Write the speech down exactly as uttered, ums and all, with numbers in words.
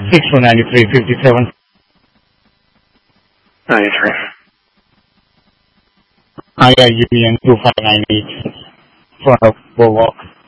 six four nine three five seven. ninety-three. I got U B N two five nine eight. Front of Bulwark.